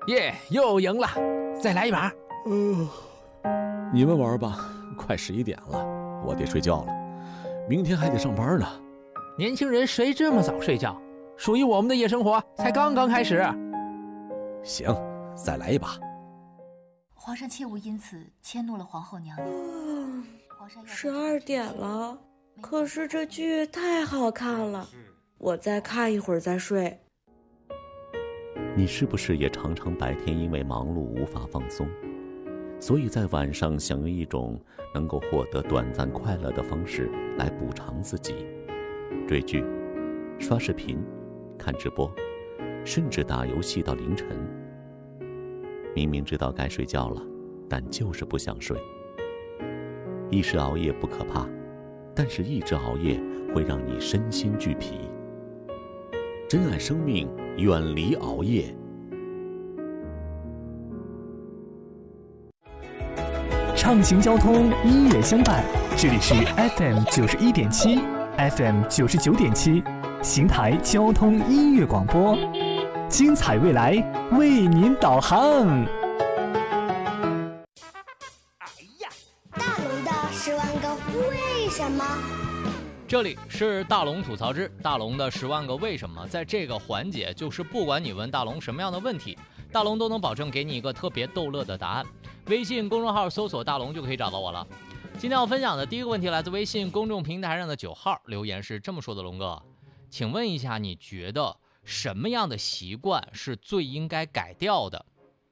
耶，又赢了，再来一把。 你们玩吧，快11点了，我得睡觉了，明天还得上班呢。 年轻人谁这么早睡觉？属于我们的夜生活才刚刚开始。 行，再来一把。 皇上切勿因此迁怒了皇后娘娘。 12点了，可是这剧太好看了，我再看一会儿再睡。 你是不是也常常白天因为忙碌无法放松，所以在晚上想用一种能够获得短暂快乐的方式来补偿自己？追剧、刷视频、看直播，甚至打游戏到凌晨。明明知道该睡觉了，但就是不想睡。一时熬夜不可怕，但是一直熬夜会让你身心俱疲。珍爱生命，远离熬夜。 畅行交通，音乐相伴，这里是 FM 91.7 FM 99.7邢台交通音乐广播，精彩未来为您导航。 大龙的10万个为什么？ 这里是大龙吐槽之大龙的10万个为什么。在这个环节，就是不管你问大龙什么样的问题，大龙都能保证给你一个特别逗乐的答案。微信公众号搜索大龙就可以找到我了。今天要分享的第一个问题来自微信公众平台上的9号，留言是这么说的：龙哥，请问一下，你觉得什么样的习惯是最应该改掉的？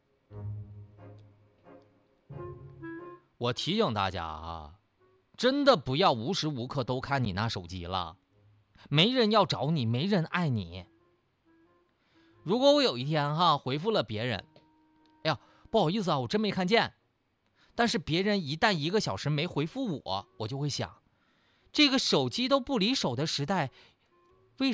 我提醒大家啊，真的不要无时无刻都看你那手机了，没人要找你，没人爱你。如果我有一天回复了别人，哎呀，不好意思啊，我真没看见，但是别人一旦1个小时没回复我，我就会想，这个手机都不离手的时代，